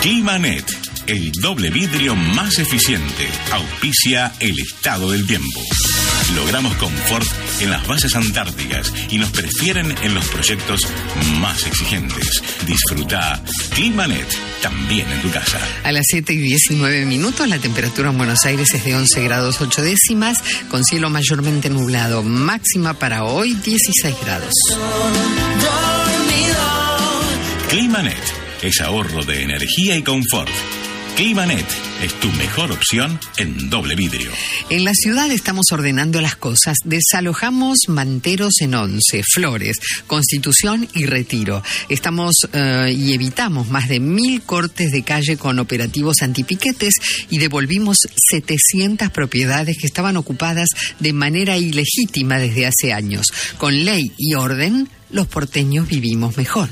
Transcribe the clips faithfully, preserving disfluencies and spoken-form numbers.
Climanet, el doble vidrio más eficiente, auspicia el estado del tiempo. Logramos confort en las bases antárticas y nos prefieren en los proyectos más exigentes. Disfruta Climanet también en tu casa. A las siete y diecinueve minutos, la temperatura en Buenos Aires es de once grados ocho décimas, con cielo mayormente nublado. Máxima para hoy, dieciséis grados. Climanet es ahorro de energía y confort. Climanet es tu mejor opción en doble vidrio. En la ciudad estamos ordenando las cosas. Desalojamos manteros en Once, Flores, Constitución y Retiro. Estamos eh, y evitamos más de mil cortes de calle con operativos antipiquetes y devolvimos setecientas propiedades que estaban ocupadas de manera ilegítima desde hace años. Con ley y orden, los porteños vivimos mejor.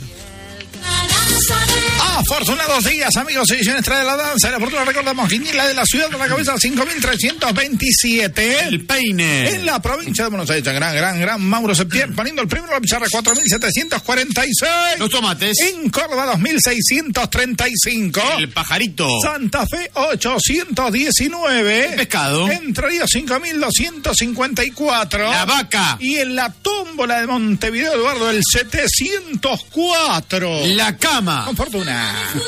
Afortunados días, amigos, edición extra de la danza. La fortuna, recordamos, quiniela de la ciudad de la cabeza, cinco mil trescientos veintisiete. El peine. En la provincia de Buenos Aires, gran, gran, gran Mauro Septién, poniendo el primero a la pizarra, cuatro mil setecientos cuarenta y seis. Los tomates. En Córdoba, dos mil seiscientos treinta y cinco. El pajarito. Santa Fe, ochocientos diecinueve. El pescado. Entre Ríos, cinco mil doscientos cincuenta y cuatro. La vaca. Y en la tómbola de Montevideo, Eduardo, el setecientos cuatro. La cama. Con fortuna.